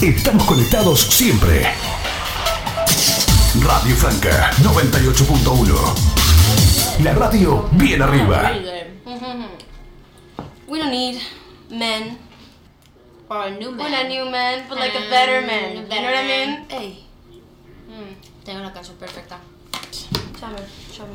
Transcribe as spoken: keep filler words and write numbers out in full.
Estamos conectados siempre. Radio Franca noventa y ocho punto uno. La radio bien arriba. We don't need men. Or a new man. We're not new men, but like a better man. You know what I mean? Hey. Mm, tengo la canción perfecta. Chame, chame.